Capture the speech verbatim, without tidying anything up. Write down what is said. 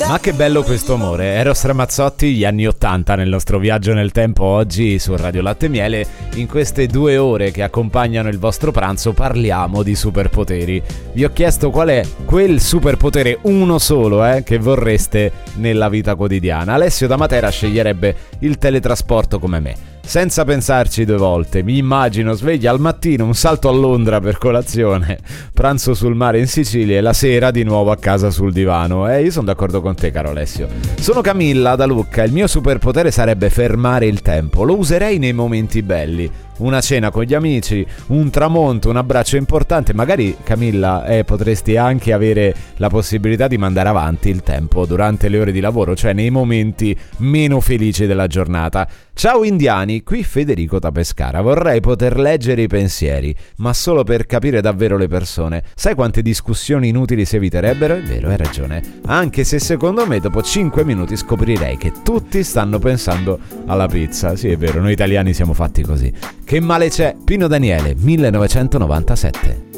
Ma che bello questo amore. Eros Ramazzotti, gli anni ottanta, nel nostro viaggio nel tempo oggi su Radio Latte e Miele. In queste due ore che accompagnano il vostro pranzo parliamo di superpoteri. Vi ho chiesto qual è quel superpotere, uno solo, eh, che vorreste nella vita quotidiana. Alessio da Matera sceglierebbe il teletrasporto come me. Senza pensarci due volte, mi immagino sveglia al mattino, un salto a Londra per colazione, pranzo sul mare in Sicilia e la sera di nuovo a casa sul divano. E eh, io sono d'accordo con te, caro Alessio. Sono Camilla da Lucca, il mio superpotere sarebbe fermare il tempo. Lo userei nei momenti belli. Una cena con gli amici, un tramonto, un abbraccio importante. Magari, Camilla, eh, potresti anche avere la possibilità di mandare avanti il tempo durante le ore di lavoro, cioè nei momenti meno felici della giornata. Ciao indiani, qui Federico da Pescara. Vorrei poter leggere i pensieri, ma solo per capire davvero le persone. Sai quante discussioni inutili si eviterebbero? È vero, hai ragione. Anche se secondo me dopo cinque minuti scoprirei che tutti stanno pensando alla pizza. Sì, è vero, noi italiani siamo fatti così. Che male c'è? Pino Daniele, millenovecentonovantasette.